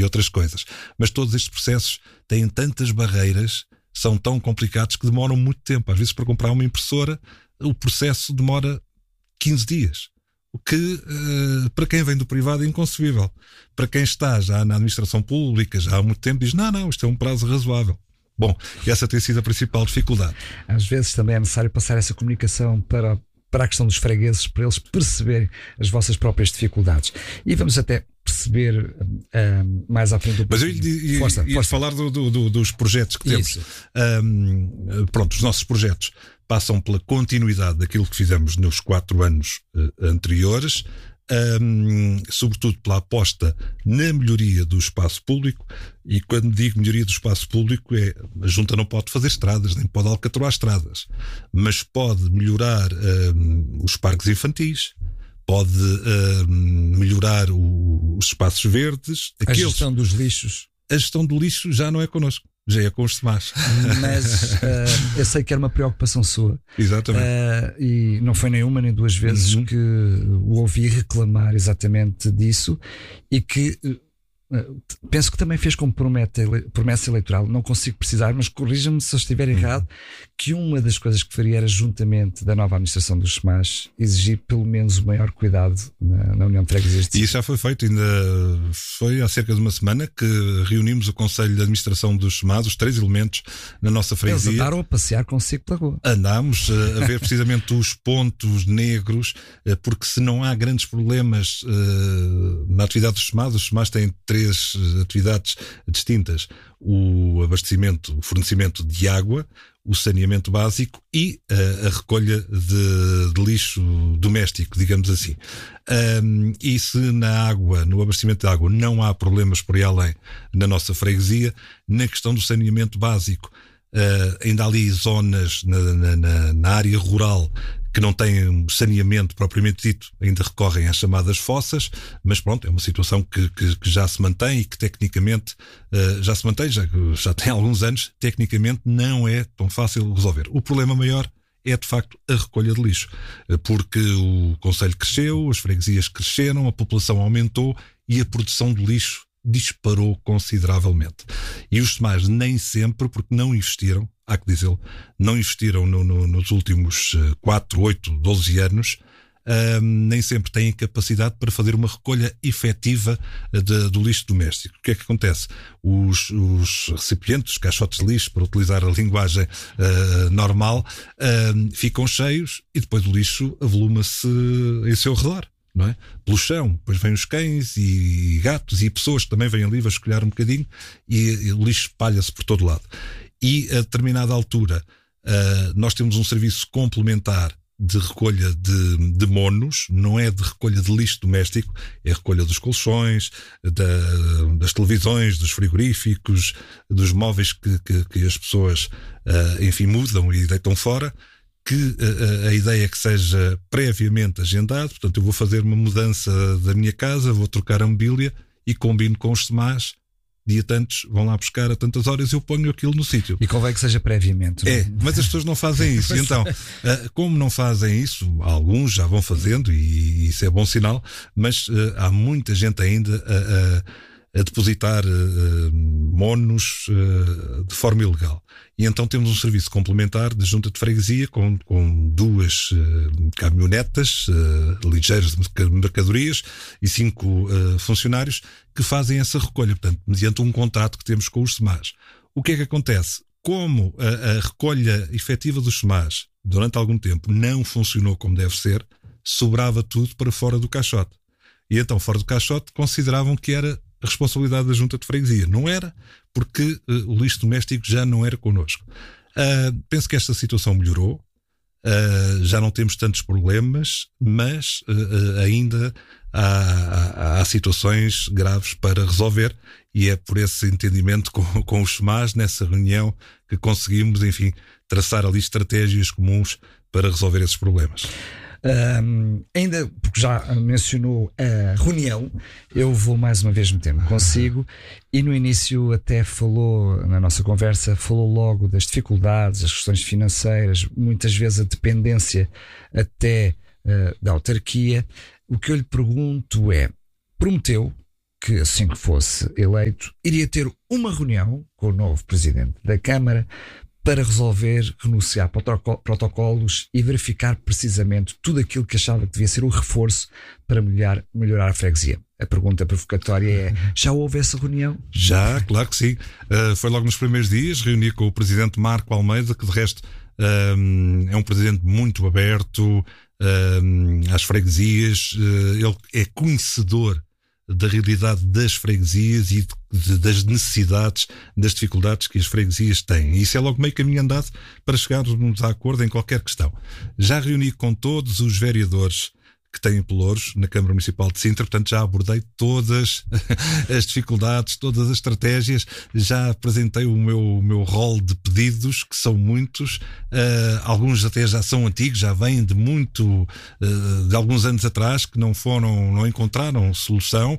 outras coisas. Mas todos estes processos têm tantas barreiras, são tão complicados que demoram muito tempo. Às vezes, para comprar uma impressora, o processo demora 15 dias. O que, para quem vem do privado, é inconcebível. Para quem está já na administração pública, já há muito tempo, diz, não, isto é um prazo razoável. Bom, essa tem sido a principal dificuldade. Às vezes também é necessário passar essa comunicação para a questão dos fregueses, para eles perceberem as vossas próprias dificuldades. E vamos até perceber mais à frente do... Mas eu ia falar dos projetos que temos. Pronto, os nossos projetos passam pela continuidade daquilo que fizemos nos 4 anos anteriores, sobretudo pela aposta na melhoria do espaço público. E quando digo melhoria do espaço público, a Junta não pode fazer estradas, nem pode alcatroar estradas, mas pode melhorar os parques infantis, pode melhorar os espaços verdes. A gestão dos lixos. A gestão do lixo já não é connosco, já é com os SEMAS. Mas eu sei que era uma preocupação sua. Exatamente. E não foi nem uma nem duas vezes que o ouvi reclamar exatamente disso, e que penso que também fez como promessa eleitoral, não consigo precisar, mas corrija-me se eu estiver errado, que uma das coisas que faria era, juntamente da nova administração dos SEMAS, exigir pelo menos o maior cuidado na União de Freguesias. E isso já foi feito, ainda foi há cerca de uma semana que reunimos o Conselho de Administração dos SEMAS, os 3 elementos na nossa freguesia. Eles andaram a passear consigo pela rua. Andámos a ver precisamente os pontos negros, porque se não há grandes problemas na atividade dos SEMAS, os SEMAS têm 3 atividades distintas: o abastecimento, o fornecimento de água, o saneamento básico e a recolha de lixo doméstico, digamos assim. E se na água, no abastecimento de água, não há problemas por aí além na nossa freguesia, na questão do saneamento básico, ainda há ali zonas na área rural que não têm saneamento propriamente dito, ainda recorrem às chamadas fossas, mas pronto, é uma situação que já se mantém e que tecnicamente já se mantém, já tem alguns anos, tecnicamente não é tão fácil resolver. O problema maior é de facto a recolha de lixo, porque o concelho cresceu, as freguesias cresceram, a população aumentou e a produção de lixo disparou consideravelmente. E os SEMAS nem sempre, porque não investiram, há que dizê-lo, não investiram nos últimos 4, 8, 12 anos, nem sempre têm capacidade para fazer uma recolha efetiva do lixo doméstico. O que é que acontece? Os recipientes, os caixotes de lixo, para utilizar a linguagem normal, ficam cheios e depois o lixo avoluma-se em seu redor. Não é? Pelo chão, depois vêm os cães e gatos e pessoas que também vêm ali vasculhar um bocadinho e o lixo espalha-se por todo lado. E a determinada altura nós temos um serviço complementar de recolha de monos, não é de recolha de lixo doméstico, é recolha dos colchões, das televisões, dos frigoríficos, dos móveis que as pessoas enfim mudam e deitam fora, que a ideia é que seja previamente agendado. Portanto, eu vou fazer uma mudança da minha casa, vou trocar a mobília e combino com os SEMAS, dia tantos, vão lá buscar a tantas horas e eu ponho aquilo no sítio. E convém que seja previamente. Mas as pessoas não fazem isso. E então, como não fazem isso, alguns já vão fazendo e isso é bom sinal, mas há muita gente ainda a depositar monos de forma ilegal. E então temos um serviço complementar de junta de freguesia com 2 caminhonetas ligeiras de mercadorias e 5 funcionários que fazem essa recolha, portanto, mediante um contrato que temos com os SEMAS. O que é que acontece? Como a recolha efetiva dos SEMAS durante algum tempo não funcionou como deve ser, sobrava tudo para fora do caixote. E então, fora do caixote, consideravam que era a responsabilidade da junta de freguesia. Não era, porque o lixo doméstico já não era connosco. Penso que esta situação melhorou, já não temos tantos problemas, mas ainda há situações graves para resolver, e é por esse entendimento com os SEMAS, nessa reunião, que conseguimos, enfim, traçar ali estratégias comuns para resolver esses problemas. Ainda porque já mencionou a reunião, eu vou mais uma vez meter-me consigo, e no início até falou, na nossa conversa, falou logo das dificuldades, as questões financeiras, muitas vezes a dependência até da autarquia. O que eu lhe pergunto é, prometeu que, assim que fosse eleito, iria ter uma reunião com o novo presidente da Câmara para resolver renunciar protocolos e verificar precisamente tudo aquilo que achava que devia ser o reforço para melhorar a freguesia. A pergunta provocatória é: já houve essa reunião? Já, claro que sim. Foi logo nos primeiros dias, reuni com o presidente Marco Almeida, que de resto é um presidente muito aberto às freguesias. Ele é conhecedor da realidade das freguesias e das necessidades, das dificuldades que as freguesias têm. E isso é logo meio caminho andado para chegarmos a acordo em qualquer questão. Já reuni com todos os vereadores que têm pelouros na Câmara Municipal de Sintra, portanto já abordei todas as dificuldades, todas as estratégias, já apresentei o meu rol de pedidos, que são muitos, alguns até já são antigos, já vêm de alguns anos atrás, que não encontraram solução,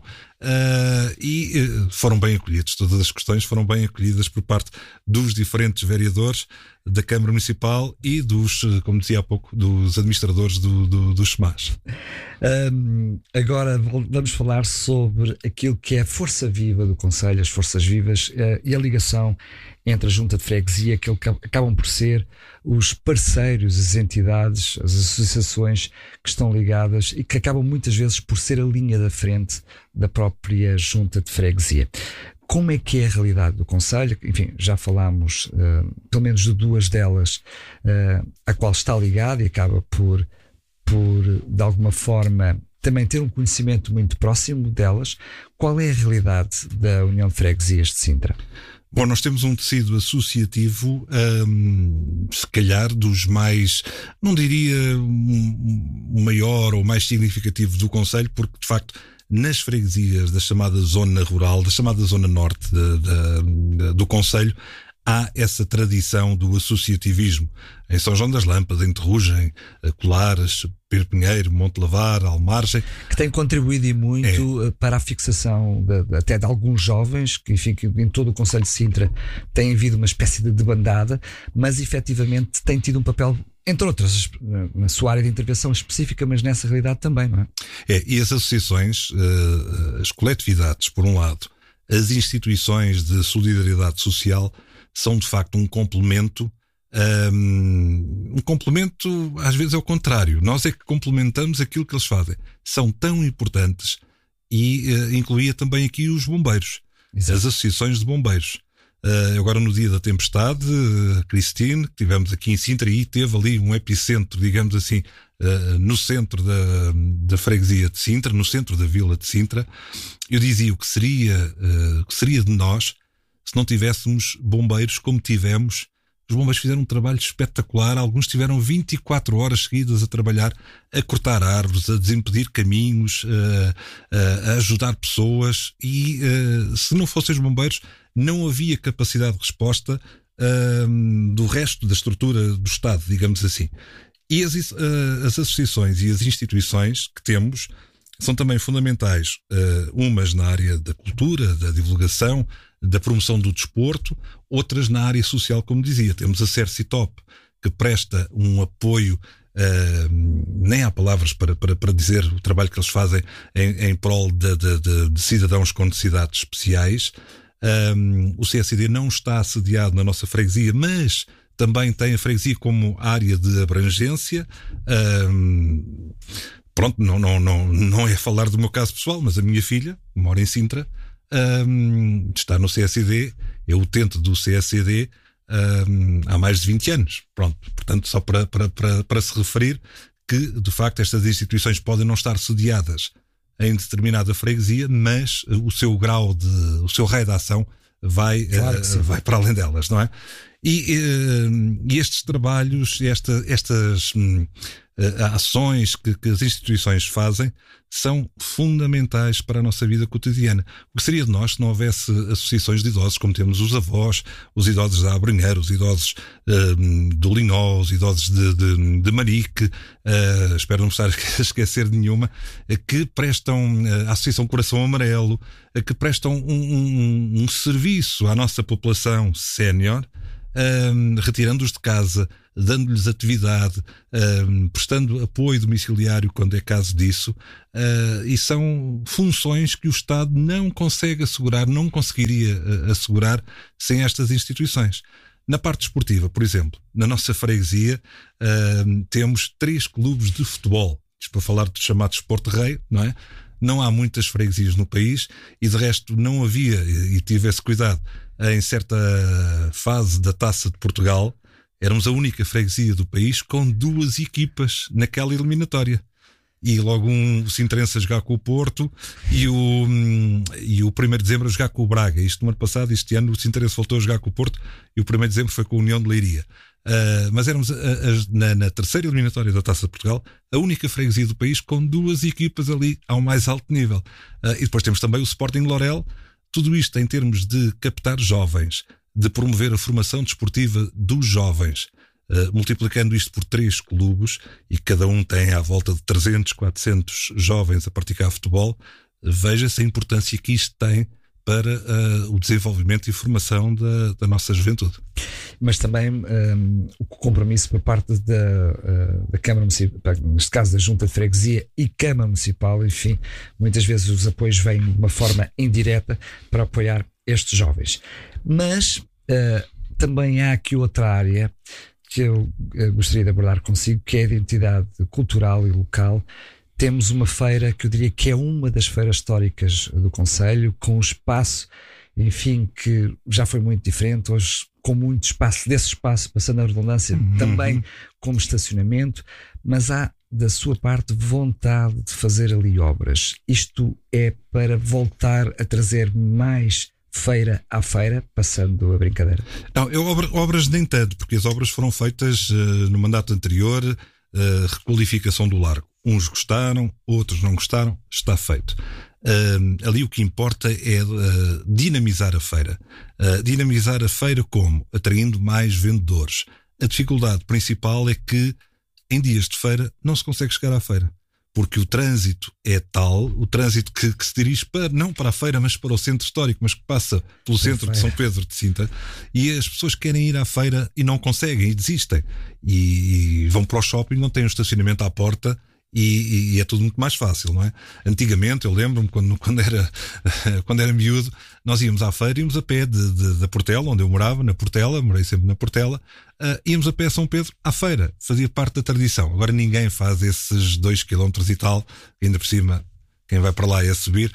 e foram bem acolhidos. Todas as questões foram bem acolhidas por parte dos diferentes vereadores da Câmara Municipal e dos, como dizia há pouco, dos administradores dos SEMAS. Agora vamos falar sobre aquilo que é a força viva do Conselho, as forças vivas, e a ligação entre a Junta de Freguesia, que acabam por ser os parceiros, as entidades, as associações que estão ligadas e que acabam muitas vezes por ser a linha da frente da própria Junta de Freguesia. Como é que é a realidade do Conselho? Enfim, já falámos pelo menos de duas delas, a qual está ligada e acaba por de alguma forma também ter um conhecimento muito próximo delas. Qual é a realidade da União de Freguesias de Sintra? Bom, nós temos um tecido associativo, se calhar dos mais, não diria o maior ou mais significativo do Conselho, porque de facto nas freguesias da chamada zona rural, da chamada zona norte do Conselho, há essa tradição do associativismo. Em São João das Lâmpadas, em Terrugem, Colares, Pedro Pinheiro, Montelavar, Almargem. Que tem contribuído e muito para a fixação até de alguns jovens, que enfim, que em todo o Conselho de Sintra tem havido uma espécie de debandada, mas efetivamente tem tido um papel, entre outras, na sua área de intervenção específica, mas nessa realidade também, não é? E as associações, as coletividades, por um lado, as instituições de solidariedade social, são de facto um complemento. Um complemento, às vezes é o contrário. Nós é que complementamos aquilo que eles fazem. São tão importantes, e incluía também aqui os bombeiros. Exato. As associações de bombeiros. Agora no dia da tempestade, Cristine, que tivemos aqui em Sintra, e teve ali um epicentro, digamos assim, no centro da freguesia de Sintra, no centro da vila de Sintra. Eu dizia o que seria de nós se não tivéssemos bombeiros como tivemos. Os bombeiros fizeram um trabalho espetacular. Alguns tiveram 24 horas seguidas a trabalhar, a cortar árvores, a desimpedir caminhos, a ajudar pessoas, e se não fossem os bombeiros não havia capacidade de resposta do resto da estrutura do Estado, digamos assim. E as associações e as instituições que temos são também fundamentais, umas na área da cultura, da divulgação, da promoção do desporto, outras na área social, como dizia. Temos a Cercitop, que presta um apoio, nem há palavras para dizer o trabalho que eles fazem em prol de cidadãos com necessidades especiais. O CSD não está assediado na nossa freguesia, mas também tem a freguesia como área de abrangência. Pronto, não é falar do meu caso pessoal, mas a minha filha, que mora em Sintra, está no CSD, é utente do CSD há mais de 20 anos. Pronto, portanto, só para se referir que, de facto, estas instituições podem não estar sediadas em determinada freguesia, mas o seu raio de ação vai para além delas, não é? E estes trabalhos, estas ações que as instituições fazem são fundamentais para a nossa vida cotidiana. O que seria de nós se não houvesse associações de idosos, como temos os avós, os idosos da Abrinheira, os idosos do Linó, os idosos de Marique, espero não estar a esquecer de nenhuma, que prestam, a Associação Coração Amarelo, que prestam um serviço à nossa população sénior, retirando-os de casa, dando-lhes atividade, prestando apoio domiciliário quando é caso disso, e são funções que o Estado não consegue assegurar, não conseguiria assegurar sem estas instituições. Na parte desportiva, por exemplo, na nossa freguesia temos 3 clubes de futebol, isto para falar do chamado Desporto Rei, não é? Não há muitas freguesias no país e de resto não havia, e tive esse cuidado, em certa fase da Taça de Portugal, éramos a única freguesia do país com 2 equipas naquela eliminatória. E logo o Sintrense a jogar com o Porto e o 1º de dezembro a jogar com o Braga. Isto no ano passado, este ano o Sintrense voltou a jogar com o Porto e o 1º de dezembro foi com a União de Leiria. Mas éramos na terceira eliminatória da Taça de Portugal a única freguesia do país com 2 equipas ali ao mais alto nível. E depois temos também o Sporting Lorel. Tudo isto em termos de captar jovens, de promover a formação desportiva dos jovens, multiplicando isto por 3 clubes, e cada um tem à volta de 300, 400 jovens a praticar futebol. Veja-se a importância que isto tem para o desenvolvimento e formação da nossa juventude. Mas também o compromisso por parte da Câmara Municipal, neste caso da Junta de Freguesia e Câmara Municipal, enfim, muitas vezes os apoios vêm de uma forma indireta para apoiar estes jovens. Mas também há aqui outra área que eu gostaria de abordar consigo, que é a identidade cultural e local. Temos uma feira que eu diria que é uma das feiras históricas do concelho, com um espaço, enfim, que já foi muito diferente, hoje com muito espaço, desse espaço, passando a redundância, também como estacionamento, mas há da sua parte vontade de fazer ali obras. Isto é para voltar a trazer mais feira à feira, passando a brincadeira? Não, obras nem tanto, porque as obras foram feitas no mandato anterior, requalificação do largo. Uns gostaram, outros não gostaram, está feito. Ali o que importa é dinamizar a feira. Dinamizar a feira como? Atraindo mais vendedores. A dificuldade principal é que em dias de feira não se consegue chegar à feira, porque o trânsito é tal, o trânsito que se dirige não para a feira, mas para o centro histórico, mas que passa pelo centro de São Pedro de Sintra, e as pessoas querem ir à feira e não conseguem, e desistem, e vão para o shopping, não têm um estacionamento à porta, e é tudo muito mais fácil, não é? Antigamente, eu lembro-me, quando era miúdo, nós íamos à feira, íamos a pé da Portela, onde eu morava, na Portela, morei sempre na Portela, íamos a pé a São Pedro à feira, fazia parte da tradição. Agora ninguém faz esses 2 km e tal, ainda por cima, quem vai para lá é subir.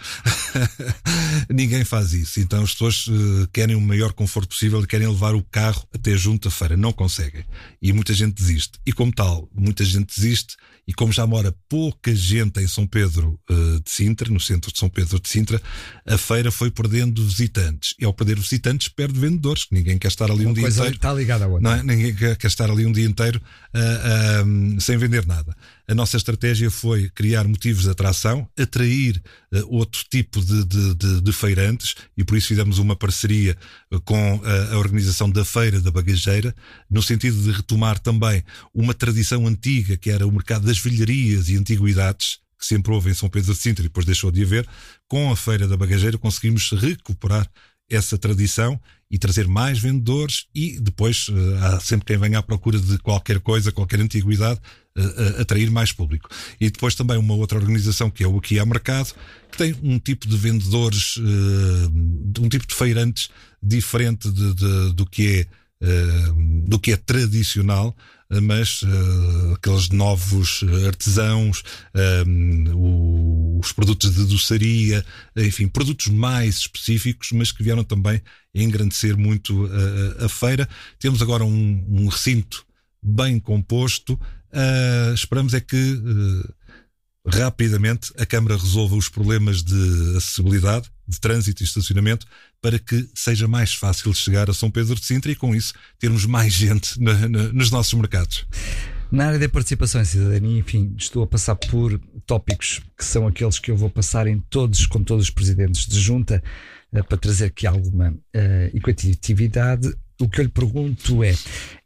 Ninguém faz isso. Então as pessoas querem o maior conforto possível e querem levar o carro até junto à feira. Não conseguem. E muita gente desiste. E como tal, muita gente desiste. E como já mora pouca gente em São Pedro de Sintra, no centro de São Pedro de Sintra, a feira foi perdendo visitantes. E ao perder visitantes, perde vendedores. Ninguém quer estar ali um dia inteiro. Está ligada à outra. Não é? Ninguém quer estar ali um dia inteiro sem vender nada. A nossa estratégia foi criar motivos de atração, atrair outro tipo de feirantes, e por isso fizemos uma parceria com a organização da Feira da Bagageira, no sentido de retomar também uma tradição antiga, que era o mercado das velharias e antiguidades, que sempre houve em São Pedro de Sintra e depois deixou de haver. Com a Feira da Bagageira conseguimos recuperar essa tradição e trazer mais vendedores, e depois há sempre quem venha à procura de qualquer coisa, qualquer antiguidade, atrair mais público. E depois também uma outra organização, que é o Aqui há Mercado, que tem um tipo de vendedores, um tipo de feirantes diferente do que é tradicional, mas aqueles novos artesãos, os produtos de doçaria, enfim, produtos mais específicos, mas que vieram também engrandecer muito a feira. Temos agora um recinto bem composto. Esperamos é que rapidamente a Câmara resolva os problemas de acessibilidade, de trânsito e estacionamento, para que seja mais fácil chegar a São Pedro de Sintra e com isso termos mais gente nos nossos mercados. Na área da participação e cidadania, enfim, estou a passar por tópicos que são aqueles que eu vou passar com todos os presidentes de junta, para trazer aqui alguma equitatividade. O que eu lhe pergunto é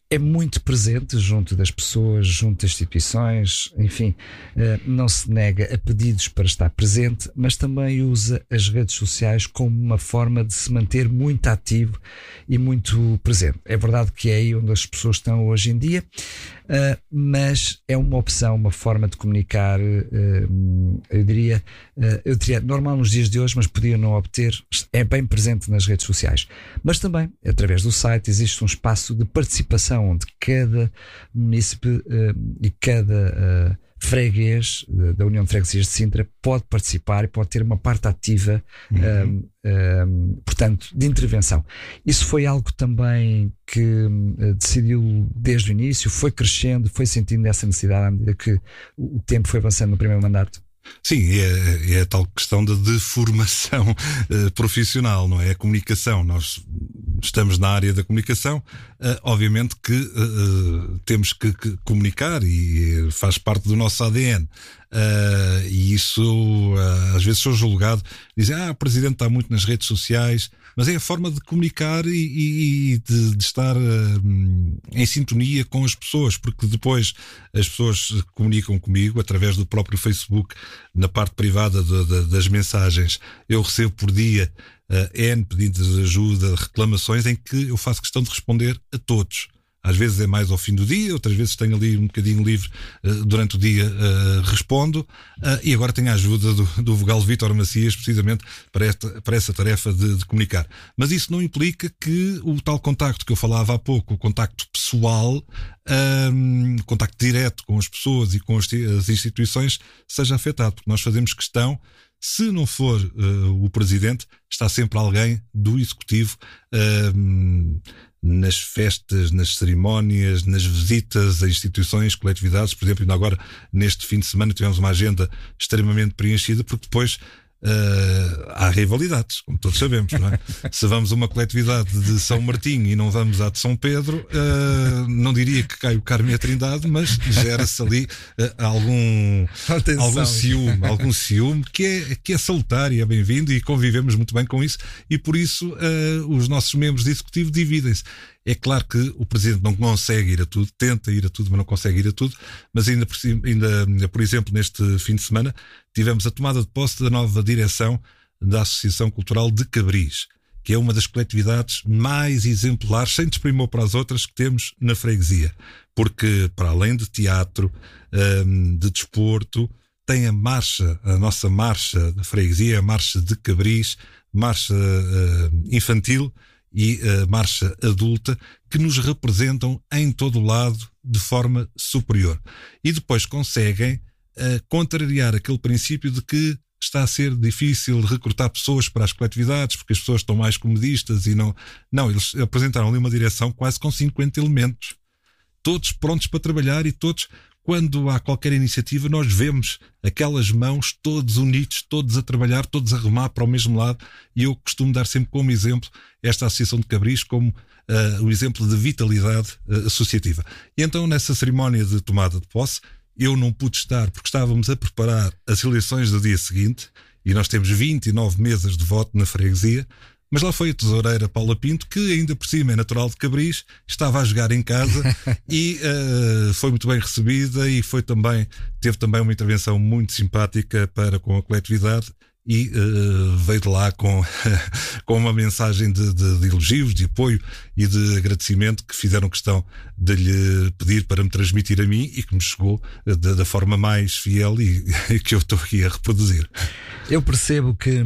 é muito presente junto das pessoas, junto das instituições, enfim, não se nega a pedidos para estar presente, mas também usa as redes sociais como uma forma de se manter muito ativo e muito presente. É verdade que é aí onde as pessoas estão hoje em dia, mas é uma opção, uma forma de comunicar, eu diria normal nos dias de hoje, mas podia não obter, é bem presente nas redes sociais. Mas também, através do site, existe um espaço de participação onde cada munícipe e cada freguês da União de Freguesias de Sintra pode participar e pode ter uma parte ativa, portanto, de intervenção. Isso foi algo também que decidiu desde o início, foi crescendo, foi sentindo essa necessidade à medida que o tempo foi avançando no primeiro mandato. Sim, é a tal questão de formação profissional, não é? A comunicação. Nós estamos na área da comunicação, obviamente que temos que comunicar e faz parte do nosso ADN. E isso, às vezes sou julgado, dizem, o Presidente está muito nas redes sociais, mas é a forma de comunicar e de estar em sintonia com as pessoas, porque depois as pessoas comunicam comigo através do próprio Facebook, na parte privada das mensagens. Eu recebo por dia N pedidos de ajuda, reclamações, em que eu faço questão de responder a todos. Às vezes é mais ao fim do dia, outras vezes tenho ali um bocadinho livre durante o dia, respondo, e agora tenho a ajuda do vogal Vítor Macias, precisamente para essa tarefa de comunicar. Mas isso não implica que o tal contacto que eu falava há pouco, o contacto pessoal, contacto direto com as pessoas e com as instituições, seja afetado, porque nós fazemos questão. Se não for o Presidente, está sempre alguém do Executivo nas festas, nas cerimónias, nas visitas a instituições, coletividades. Por exemplo, ainda agora, neste fim de semana, tivemos uma agenda extremamente preenchida, porque depois há rivalidades, como todos sabemos, não é? Se vamos a uma coletividade de São Martinho e não vamos à de São Pedro, não diria que cai o Carmo e a Trindade, mas gera-se ali algum ciúme que é salutar e é bem-vindo, e convivemos muito bem com isso, e por isso os nossos membros de executivo dividem-se. É claro que o Presidente não consegue ir a tudo, tenta ir a tudo, mas não consegue ir a tudo. Mas ainda por exemplo, neste fim de semana, tivemos a tomada de posse da nova direção da Associação Cultural de Cabris, que é uma das coletividades mais exemplares, sem desprimor para as outras, que temos na freguesia. Porque, para além de teatro, de desporto, tem a nossa marcha da freguesia, a marcha de Cabris, marcha infantil e a marcha adulta, que nos representam em todo o lado de forma superior. E depois conseguem contrariar aquele princípio de que está a ser difícil recrutar pessoas para as coletividades, porque as pessoas estão mais comodistas e não. Não, eles apresentaram ali uma direção quase com 50 elementos. Todos prontos para trabalhar e todos, quando há qualquer iniciativa, nós vemos aquelas mãos todos unidos, todos a trabalhar, todos a remar para o mesmo lado, e eu costumo dar sempre como exemplo esta Associação de Cabris como o exemplo de vitalidade associativa. E então, nessa cerimónia de tomada de posse, eu não pude estar porque estávamos a preparar as eleições do dia seguinte, e nós temos 29 mesas de voto na freguesia. Mas lá foi a tesoureira Paula Pinto, que ainda por cima é natural de Cabris, estava a jogar em casa e foi muito bem recebida, e teve também uma intervenção muito simpática para com a coletividade, e veio de lá com uma mensagem de elogios, de apoio e de agradecimento, que fizeram questão de lhe pedir para me transmitir a mim, e que me chegou da forma mais fiel e que eu estou aqui a reproduzir. Eu percebo que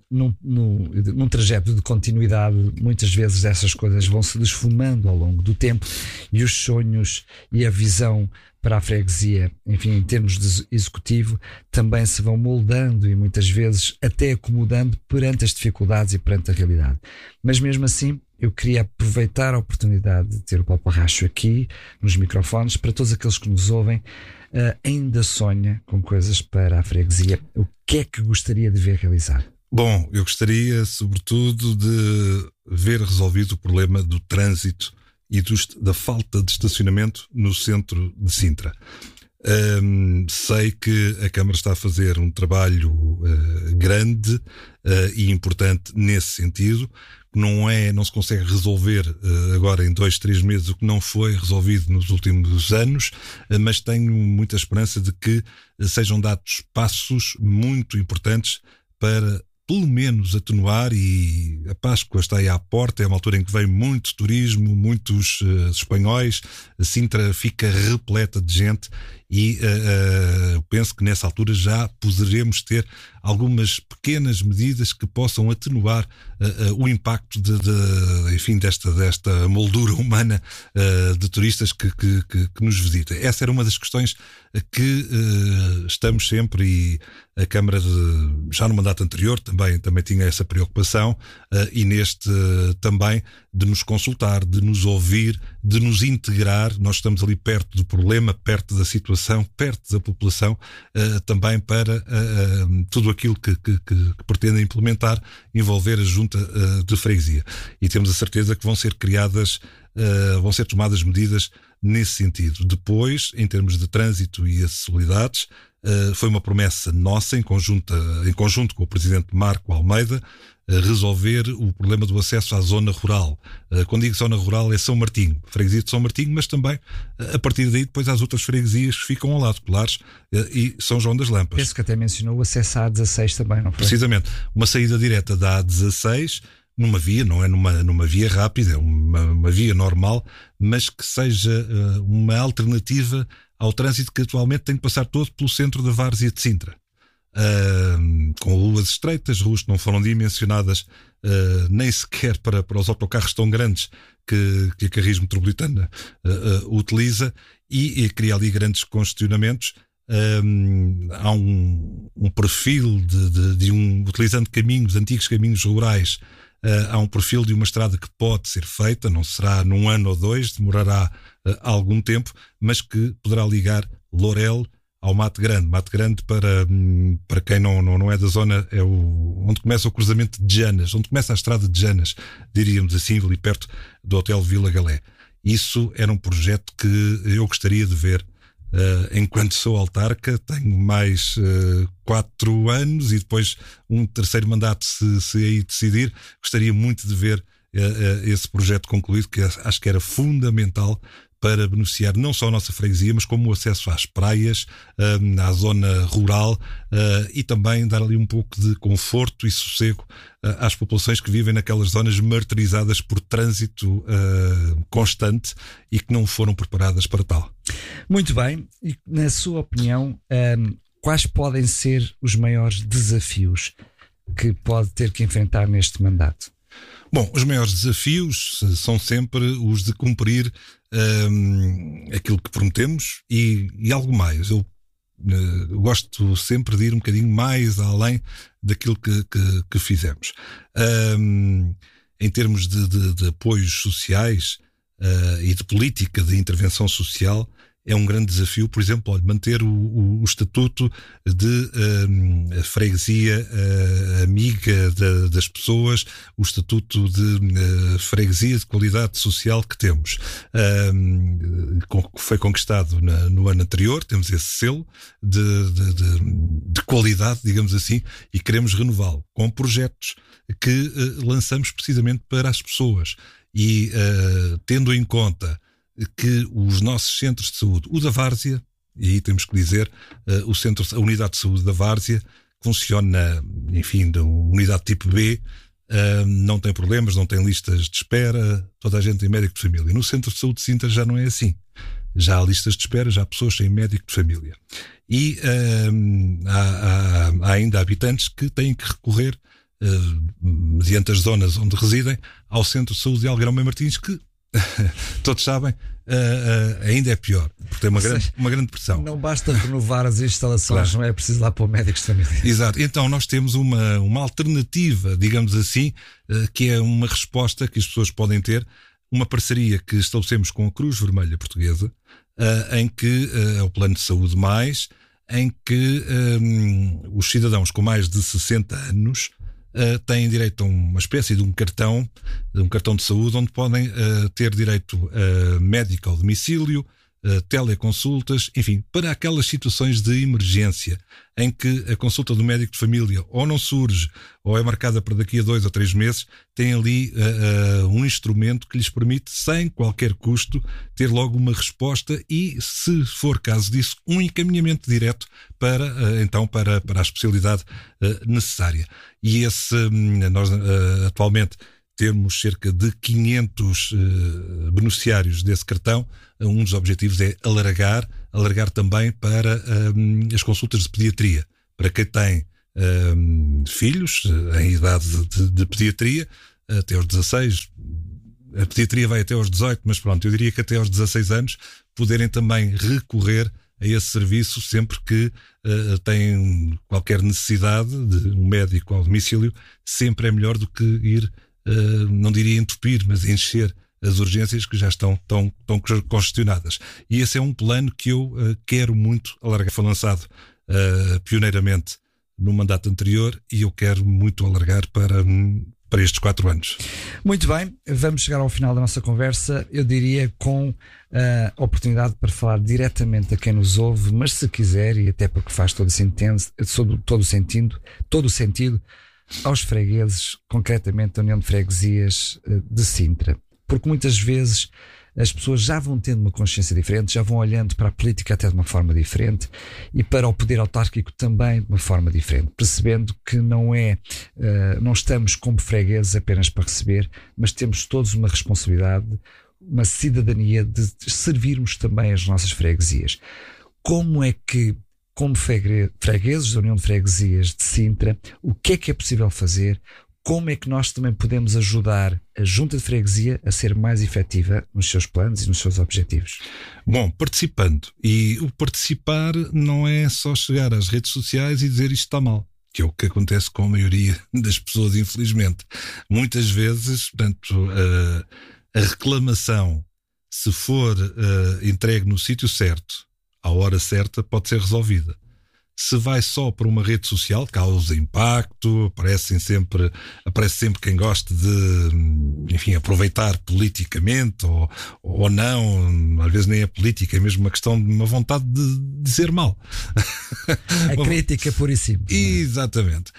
num trajeto de continuidade, muitas vezes essas coisas vão se desfumando ao longo do tempo, e os sonhos e a visão para a freguesia, enfim, em termos de executivo, também se vão moldando e muitas vezes até acomodando perante as dificuldades e perante a realidade. Mas mesmo assim, eu queria aproveitar a oportunidade de ter o Paulo Parracho aqui nos microfones, para todos aqueles que nos ouvem. Ainda sonha com coisas para a freguesia? O que é que gostaria de ver realizar? Bom, eu gostaria sobretudo de ver resolvido o problema do trânsito e da falta de estacionamento no centro de Sintra. Sei que a Câmara está a fazer um trabalho grande e importante nesse sentido, não se consegue resolver agora em 2, 3 meses o que não foi resolvido nos últimos anos, mas tenho muita esperança de que sejam dados passos muito importantes para pelo menos atenuar, e a Páscoa está aí à porta, é uma altura em que vem muito turismo, muitos espanhóis, Sintra fica repleta de gente e eu penso que nessa altura já poderemos ter algumas pequenas medidas que possam atenuar o impacto enfim, desta moldura humana de turistas que nos visita. Essa era uma das questões que estamos sempre, e a Câmara já no mandato anterior também tinha essa preocupação, e neste também de nos consultar, de nos ouvir, de nos integrar. Nós estamos ali perto do problema, perto da situação, perto da população, também para tudo aquilo que pretendem implementar, envolver a junta de freguesia. E temos a certeza que vão ser tomadas medidas nesse sentido. Depois, em termos de trânsito e acessibilidades, foi uma promessa nossa, em conjunto com o Presidente Marco Almeida, resolver o problema do acesso à zona rural. Quando digo zona rural é São Martinho, freguesia de São Martinho, mas também a partir daí depois há as outras freguesias que ficam ao lado, Colares e São João das Lampas. Penso que até mencionou o acesso à A16 também, não foi? Precisamente, uma saída direta da A16, numa via, não é numa via rápida, é uma via normal, mas que seja uma alternativa ao trânsito que atualmente tem que passar todo pelo centro da várzea de Sintra. Com ruas estreitas, ruas que não foram dimensionadas nem sequer para os autocarros tão grandes que a Carris Metropolitana utiliza, e cria ali grandes congestionamentos. Há um perfil utilizando antigos caminhos rurais. Há um perfil de uma estrada que pode ser feita, não será num ano ou 2, demorará algum tempo, mas que poderá ligar Lourel ao Mato Grande. Mato Grande, para quem não é da zona, é onde começa o cruzamento de Janas, onde começa a estrada de Janas, diríamos assim, ali perto do Hotel Vila Galé. Isso era um projeto que eu gostaria de ver. Enquanto sou autarca, tenho mais 4 anos e depois um terceiro mandato, se aí decidir. Gostaria muito de ver esse projeto concluído, que acho que era fundamental para beneficiar não só a nossa freguesia, mas como o acesso às praias, à zona rural, e também dar ali um pouco de conforto e sossego às populações que vivem naquelas zonas martirizadas por trânsito constante e que não foram preparadas para tal. Muito bem. E na sua opinião, quais podem ser os maiores desafios que pode ter que enfrentar neste mandato? Bom, os maiores desafios são sempre os de cumprir aquilo que prometemos e algo mais. Eu gosto sempre de ir um bocadinho mais além daquilo que fizemos. Em termos de apoios sociais e de política de intervenção social, é um grande desafio, por exemplo, manter o estatuto de freguesia amiga das pessoas, o estatuto de freguesia de qualidade social que temos. Foi conquistado no ano anterior, temos esse selo de qualidade, digamos assim, e queremos renová-lo com projetos que lançamos precisamente para as pessoas. E tendo em conta que os nossos centros de saúde, o da Várzea, e aí temos que dizer, a unidade de saúde da Várzea funciona, enfim, da unidade tipo B, não tem problemas, não tem listas de espera, toda a gente tem médico de família. No centro de saúde de Sintra já não é assim. Já há listas de espera, já há pessoas sem médico de família. E há ainda habitantes que têm que recorrer, mediante as zonas onde residem, ao centro de saúde de Algueirão Mãe Martins, que todos sabem, ainda é pior, porque tem uma grande pressão. Não basta renovar as instalações, claro. Não é preciso lá pôr médicos de família. Exato, então nós temos uma alternativa, digamos assim, que é uma resposta que as pessoas podem ter, uma parceria que estabelecemos com a Cruz Vermelha Portuguesa, em que é o Plano de Saúde Mais, em que os cidadãos com mais de 60 anos têm direito a uma espécie de um cartão de saúde, onde podem ter direito a médico ao domicílio, teleconsultas, enfim, para aquelas situações de emergência em que a consulta do médico de família ou não surge ou é marcada para daqui a 2 ou 3 meses, tem ali um instrumento que lhes permite, sem qualquer custo, ter logo uma resposta e, se for caso disso, um encaminhamento direto para a especialidade necessária. E nós atualmente temos cerca de 500 beneficiários desse cartão. Um dos objetivos é alargar também para as consultas de pediatria. Para quem tem filhos em idade de pediatria, até aos 16, a pediatria vai até aos 18, mas pronto, eu diria que até aos 16 anos, poderem também recorrer a esse serviço sempre que têm qualquer necessidade de um médico ao domicílio. Sempre é melhor do que ir, não diria entupir, mas encher as urgências que já estão tão congestionadas. E esse é um plano que eu quero muito alargar. Foi lançado pioneiramente no mandato anterior e eu quero muito alargar para estes 4 anos. Muito bem, vamos chegar ao final da nossa conversa, eu diria com a oportunidade para falar diretamente a quem nos ouve, mas se quiser, e até porque faz todo o sentido, aos fregueses, concretamente da União de Freguesias de Sintra. Porque muitas vezes as pessoas já vão tendo uma consciência diferente, já vão olhando para a política até de uma forma diferente e para o poder autárquico também de uma forma diferente, percebendo que não estamos como fregueses apenas para receber, mas temos todos uma responsabilidade, uma cidadania de servirmos também as nossas freguesias. Como é que, como fregueses da União de Freguesias de Sintra, o que é possível fazer? Como é que nós também podemos ajudar a Junta de Freguesia a ser mais efetiva nos seus planos e nos seus objetivos? Bom, participando. E o participar não é só chegar às redes sociais e dizer isto está mal, que é o que acontece com a maioria das pessoas, infelizmente. Muitas vezes, portanto, a reclamação, se for entregue no sítio certo, à hora certa, pode ser resolvida. Se vai só para uma rede social, causa impacto, aparece sempre quem gosta de, enfim, aproveitar politicamente ou não, às vezes nem é política, é mesmo uma questão de uma vontade de dizer mal. A crítica pura e simples. Exatamente.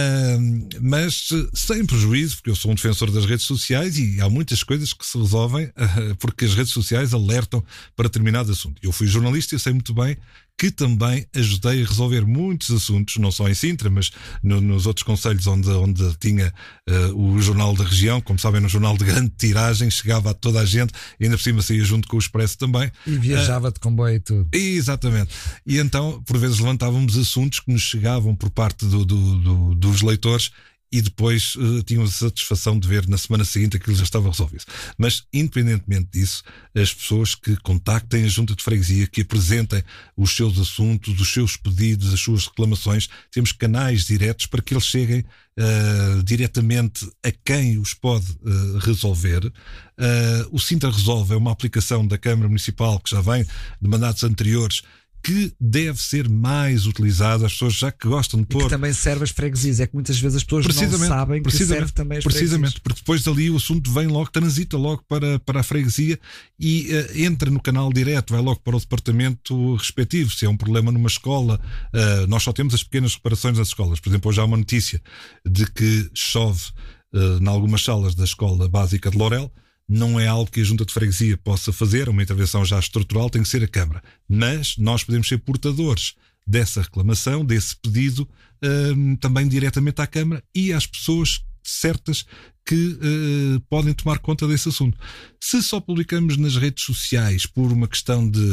Mas sem prejuízo, porque eu sou um defensor das redes sociais e há muitas coisas que se resolvem porque as redes sociais alertam para determinado assunto. Eu fui jornalista e sei muito bem que também ajudei a resolver muitos assuntos, não só em Sintra, mas nos outros concelhos onde tinha o Jornal da Região. Como sabem, no jornal de grande tiragem, chegava a toda a gente, e ainda por cima saía junto com o Expresso também. E viajava de comboio e tudo. Exatamente. E então, por vezes, levantávamos assuntos que nos chegavam por parte dos leitores e depois tinham a satisfação de ver na semana seguinte aquilo já estava resolvido. Mas, independentemente disso, as pessoas que contactem a Junta de Freguesia, que apresentem os seus assuntos, os seus pedidos, as suas reclamações, temos canais diretos para que eles cheguem diretamente a quem os pode resolver. O Sintra Resolve é uma aplicação da Câmara Municipal que já vem de mandatos anteriores, que deve ser mais utilizada, as pessoas já que gostam de pôr. E que também serve as freguesias, é que muitas vezes as pessoas não sabem que serve também as freguesias. Precisamente, porque depois dali o assunto vem logo, transita logo para a freguesia e entra no canal direto, vai logo para o departamento respectivo. Se é um problema numa escola, nós só temos as pequenas reparações nas escolas. Por exemplo, hoje há uma notícia de que chove em algumas salas da Escola Básica de Lourel. Não é algo que a Junta de Freguesia possa fazer, uma intervenção já estrutural, tem que ser a Câmara. Mas nós podemos ser portadores dessa reclamação, desse pedido, também diretamente à Câmara e às pessoas certas que podem tomar conta desse assunto. Se só publicamos nas redes sociais por uma questão de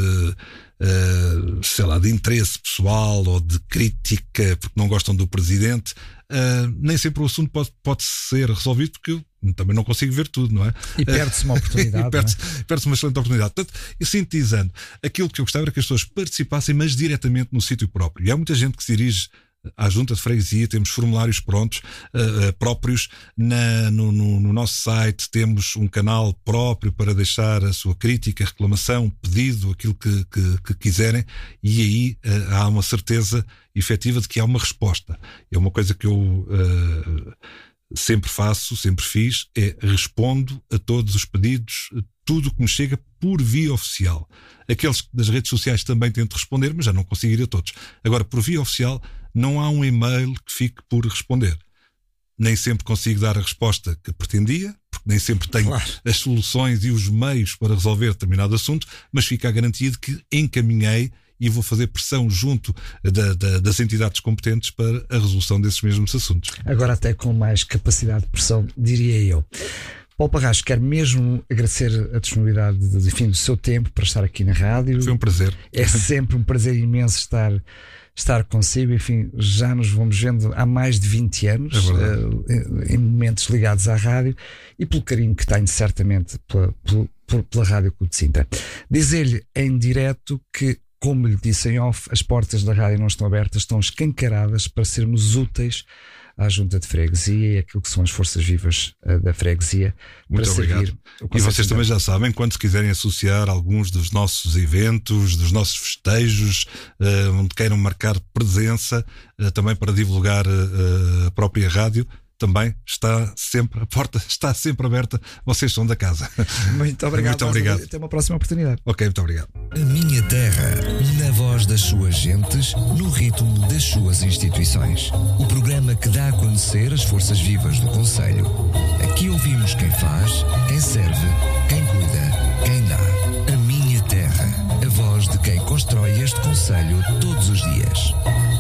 de interesse pessoal ou de crítica porque não gostam do Presidente, nem sempre o assunto pode ser resolvido, porque eu também não consigo ver tudo, não é? E perde-se uma oportunidade. Perde-se uma excelente oportunidade. Portanto, eu sintetizando, aquilo que eu gostava era que as pessoas participassem, mas diretamente no sítio próprio. E há muita gente que se dirige à Junta de Freguesia, temos formulários próprios no nosso site, temos um canal próprio para deixar a sua crítica, reclamação, pedido, aquilo que quiserem, e aí há uma certeza efetiva de que há uma resposta. É uma coisa que eu sempre faço, sempre fiz, respondo a todos os pedidos tudo o que me chega por via oficial. Aqueles das redes sociais também tento responder, mas já não consigo ir a todos. Agora, por via oficial, não há um e-mail que fique por responder. Nem sempre consigo dar a resposta que pretendia, porque nem sempre tenho as soluções e os meios para resolver determinado assunto, mas fica a garantia de que encaminhei e vou fazer pressão junto das entidades competentes para a resolução desses mesmos assuntos. Agora até com mais capacidade de pressão, diria eu. Paulo Parracho, quero mesmo agradecer a disponibilidade do seu tempo para estar aqui na rádio. Foi um prazer. É sempre um prazer imenso estar consigo. Enfim, já nos vamos vendo há mais de 20 anos, em momentos ligados à rádio, e pelo carinho que tenho certamente pela Rádio Clube de Sintra. Dizer-lhe em direto que, como lhe disse em off, as portas da rádio não estão abertas, estão escancaradas para sermos úteis à Junta de Freguesia e aquilo que são as forças vivas da freguesia. Muito obrigado. E vocês também já sabem, quando se quiserem associar a alguns dos nossos eventos, dos nossos festejos, onde queiram marcar presença, também para divulgar a própria rádio, também a porta está sempre aberta. Vocês são da casa. Muito obrigado. Muito obrigado. Até uma próxima oportunidade. Ok, muito obrigado. A minha terra, na voz das suas gentes, no ritmo das suas instituições. O programa que dá a conhecer as forças vivas do concelho. Aqui ouvimos quem faz, quem serve, quem cuida, quem dá. A minha terra, a voz de quem constrói este concelho todos os dias.